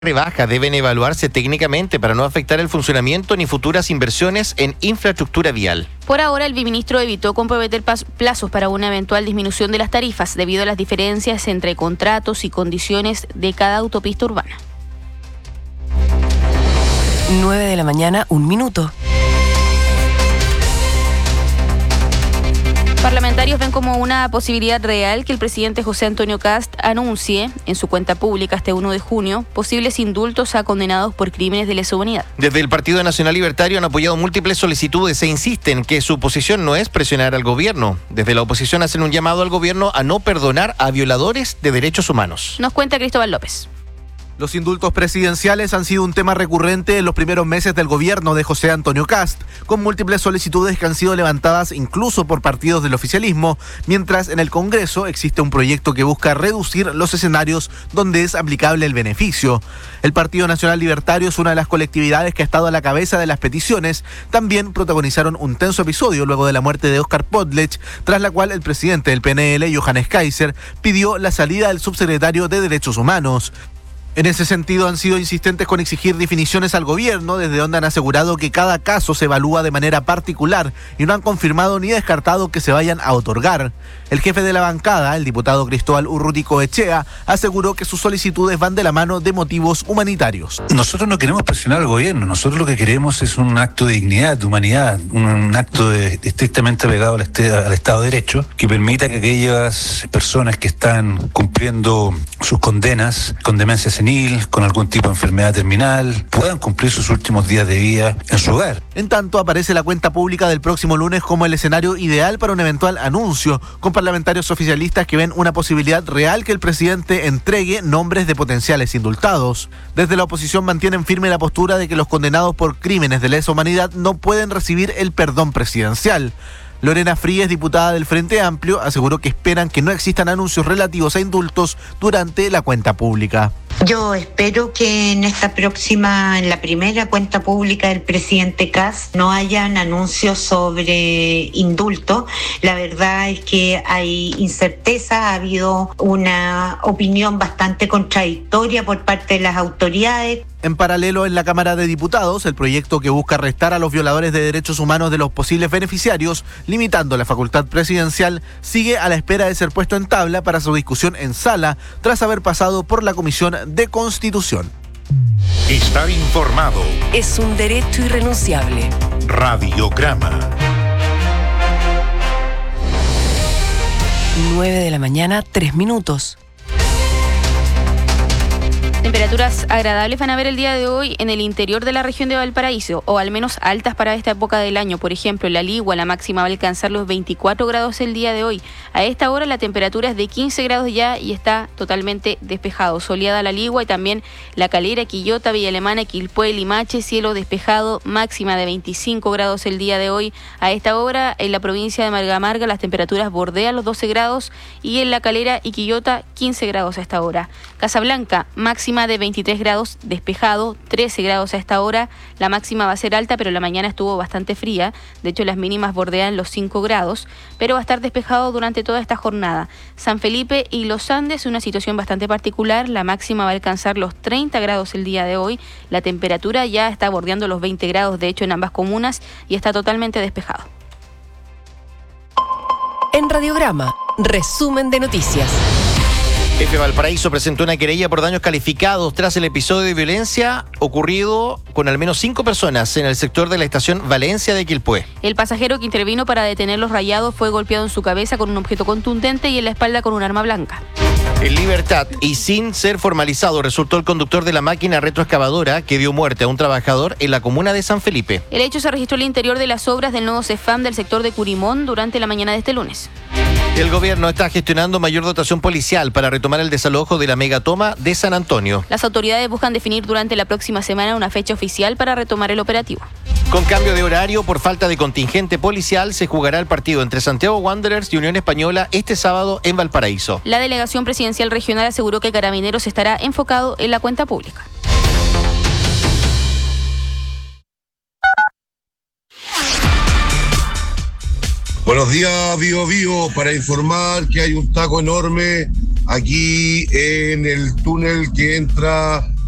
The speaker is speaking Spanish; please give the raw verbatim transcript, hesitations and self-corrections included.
rebajas deben evaluarse técnicamente para no afectar el funcionamiento ni futuras inversiones en infraestructura vial. Por ahora, el viceministro evitó comprometer plazos para una eventual disminución de las tarifas debido a las diferencias entre contratos y condiciones de cada autopista urbana. nueve de la mañana, un minuto. Parlamentarios ven como una posibilidad real que el presidente José Antonio Kast anuncie en su cuenta pública este uno de junio posibles indultos a condenados por crímenes de lesa humanidad. Desde el Partido Nacional Libertario han apoyado múltiples solicitudes e insisten que su posición no es presionar al gobierno. Desde la oposición hacen un llamado al gobierno a no perdonar a violadores de derechos humanos. Nos cuenta Cristóbal López. Los indultos presidenciales han sido un tema recurrente en los primeros meses del gobierno de José Antonio Kast, con múltiples solicitudes que han sido levantadas incluso por partidos del oficialismo, mientras en el Congreso existe un proyecto que busca reducir los escenarios donde es aplicable el beneficio. El Partido Nacional Libertario es una de las colectividades que ha estado a la cabeza de las peticiones. También protagonizaron un tenso episodio luego de la muerte de Óscar Podlech, tras la cual el presidente del P N L, Johannes Kaiser, pidió la salida del subsecretario de Derechos Humanos. En ese sentido, han sido insistentes con exigir definiciones al gobierno, desde donde han asegurado que cada caso se evalúa de manera particular y no han confirmado ni descartado que se vayan a otorgar. El jefe de la bancada, el diputado Cristóbal Urruticoechea, aseguró que sus solicitudes van de la mano de motivos humanitarios. Nosotros no queremos presionar al gobierno, nosotros lo que queremos es un acto de dignidad, de humanidad, un acto de, estrictamente pegado al, este, al Estado de Derecho, que permita que aquellas personas que están cumpliendo sus condenas con demencia senil, con algún tipo de enfermedad terminal, puedan cumplir sus últimos días de vida en su hogar. En tanto, aparece la cuenta pública del próximo lunes como el escenario ideal para un eventual anuncio, con parlamentarios oficialistas que ven una posibilidad real que el presidente entregue nombres de potenciales indultados. Desde la oposición mantienen firme la postura de que los condenados por crímenes de lesa humanidad no pueden recibir el perdón presidencial. Lorena Fríes, diputada del Frente Amplio, aseguró que esperan que no existan anuncios relativos a indultos durante la cuenta pública. Yo espero que en esta próxima, en la primera cuenta pública del presidente Kast, no hayan anuncios sobre indulto. La verdad es que hay incerteza, ha habido una opinión bastante contradictoria por parte de las autoridades. En paralelo, en la Cámara de Diputados, el proyecto que busca restar a los violadores de derechos humanos de los posibles beneficiarios, limitando la facultad presidencial, sigue a la espera de ser puesto en tabla para su discusión en sala, tras haber pasado por la Comisión de Constitución. Estar informado Es un derecho irrenunciable. Radiograma. nueve de la mañana, tres minutos. Temperaturas agradables van a haber el día de hoy en el interior de la región de Valparaíso, o al menos altas para esta época del año. Por ejemplo, en La Ligua la máxima va a alcanzar los veinticuatro grados el día de hoy. A esta hora la temperatura es de quince grados ya y está totalmente despejado. Soleada La Ligua y también La Calera, Quillota, Villa Alemana, Quilpué, Limache, cielo despejado, máxima de veinticinco grados el día de hoy. A esta hora en la provincia de Marga Marga las temperaturas bordean los doce grados y en La Calera y Quillota quince grados a esta hora. Casablanca, máxima de veintitrés grados, despejado, trece grados a esta hora. La máxima va a ser alta, pero la mañana estuvo bastante fría. De hecho, las mínimas bordean los cinco grados, pero va a estar despejado durante toda esta jornada. San Felipe y Los Andes, una situación bastante particular. La máxima va a alcanzar los treinta grados el día de hoy. La temperatura ya está bordeando los veinte grados, de hecho, en ambas comunas, y está totalmente despejado. En Radiograma, resumen de noticias. F. Valparaíso presentó una querella por daños calificados tras el episodio de violencia ocurrido con al menos cinco personas en el sector de la estación Valencia de Quilpué. El pasajero que intervino para detener los rayados fue golpeado en su cabeza con un objeto contundente y en la espalda con un arma blanca. En libertad y sin ser formalizado resultó el conductor de la máquina retroexcavadora que dio muerte a un trabajador en la comuna de San Felipe. El hecho se registró al interior de las obras del nuevo CEFAM del sector de Curimón durante la mañana de este lunes. El gobierno está gestionando mayor dotación policial para retomar el desalojo de la megatoma de San Antonio. Las autoridades buscan definir durante la próxima semana una fecha oficial para retomar el operativo. Con cambio de horario por falta de contingente policial, se jugará el partido entre Santiago Wanderers y Unión Española este sábado en Valparaíso. La delegación presidencial regional aseguró que Carabineros estará enfocado en la cuenta pública. Buenos días, Bío Bío, para informar que hay un taco enorme aquí en el túnel que entra